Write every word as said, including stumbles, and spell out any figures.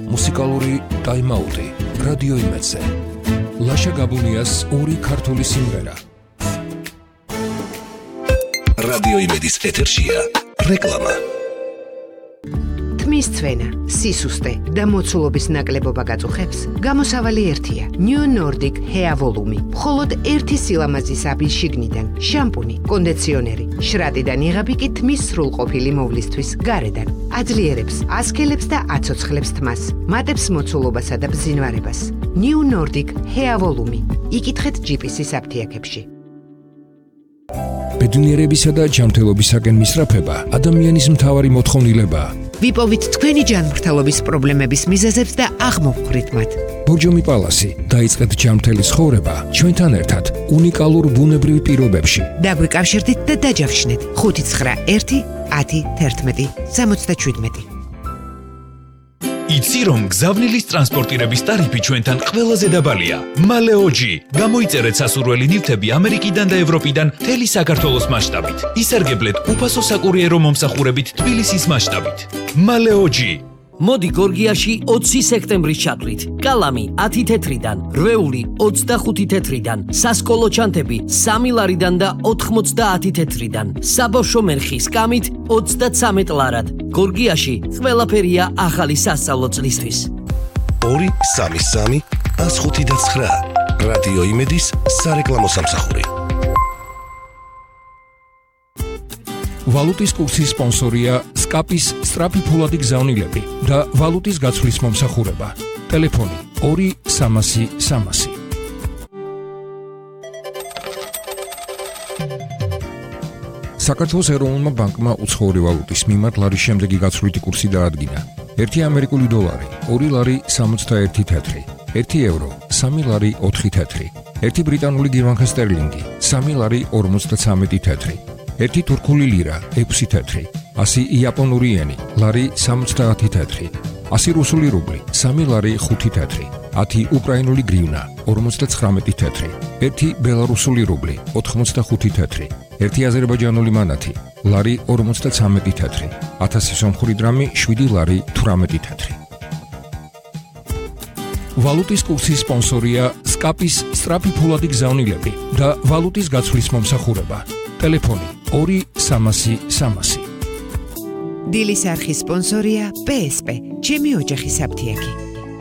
მუსიკალური ტაიმაუტი რადიო იმედზე. ლაშა გაბუნიას ორი ქართული სიმღერა. რადიო იმედის ეთერშია რეკლამა. თმის ცვენა, სისუსტე და მოცულობის ნაკლებობა გაწუხებს, გამოსავალი ერთია. New Nordic Hair Volume. მხოლოდ ერთი სილამაზის აბი შიგნიდან, შამპუნი, კონდიციონერი, შრატიდან იღები კი თმის სრულყოფილი მოვლისთვის გარედან. აძლიერებს, ასქელებს და აცოცხლებს თმას, მატებს მოცულობასა და ბზინვარებას. New Nordic Hair Volume. იკითხეთ ჯი პი-ის აფთიაქებში. ბედნიერებისა და ჯანმრთელობისაკენ მისწრაფება ადამიანის მთავარი მოთხოვნილებაა. ვიპოვით თქვენი ჯანმრთელობის პრობლემების მიზეზებს და აღმოვხვრით მათ. ბორჯომი პალასი, დაიწყეთ ჯანმრთელი ცხოვრება ჩვენთან ერთად უნიკალურ ბუნებრივ პირობებში. დაგვიკავშირდით და დაჯავშნეთ ხუთი ცხრა ერთი ათი თერთმეტი სამოცდაშვიდმეტი. იცი რომ გზავნილის ტრანსპორტირების ტარიფი ჩვენთან ყველაზე დაბალია. მალეოჯი. გამოიწერეთ სასურველი ნივთები ამერიკიდან და ევროპიდან მთელი საქართველოს მასშტაბით. ისარგებლეთ უფასო საკურიერო მომსახურებით თბილისის მასშტაბით. მალეოჯი. მოდი გორგიაში ოცი სექტემბრის ჩათვლით. კალამი ათი თეთრიდან, რვეული ოცდახუთი თეთრიდან, სასკოლო ჩანთები სამი ლარიდან და ოთხმოცდაათი თეთრიდან, საბავშვო მერხი სკამით ოცდაცამეტ ლარად. გორგიაში ყველაფერია ახალი სასწავლო წლისთვის. ორი სამი სამი ას ხუთი და ცხრა. რადიო იმედის სარეკლამო სამსახური. ვალუტის კურსის სპონსორია სკაპის სწრაფი ფულადი გზავნილები და ვალუტის გაცვლის მომსახურება. ტელეფონი ორი სამასი სამასი. საქართველოს ეროვნულმა ბანკმა უცხოური ვალუტის მიმართ ლარის შემდეგი გაცვლითი კურსი დაადგინა. ერთი ამერიკული დოლარი ორი ლარი სამოცდაერთი თეთრი, ერთი ევრო სამი ლარი ოთხი თეთრი, ერთი ბრიტანული გირვანქა სტერლინგი სამი ლარი ორმოცდაცამეტი თეთრი, ერთი თურქული ლირა ექვსი თეთრი, ასი იაპონური იენი ლარი სამოცდაათი თეთრი, ასი რუსული რუბლი სამი ლარი ხუთი თეთრი, ათი უკრაინული გრივნა ორმოცდაცხრამეტი თეთრი, ერთი ბელარუსული რუბლი ოთხმოცდახუთი თეთრი, ერთი აზერბაიჯანული მანათი ლარი ორმოცდაცამეტი თეთრი, ათასი სომხური დრამი შვიდი ლარი თვრამეტი თეთრი. ვალუტის კურსის სპონსორია სკაპის სწრაფი ფულადი გზავნილები და ვალუტის გაცვლის მომსახურება. ტელეფონი ორი სამასი სამასი. დილის არხის სპონსორია პე ეს პე, ჩემი ოჯახის აფთიაქი.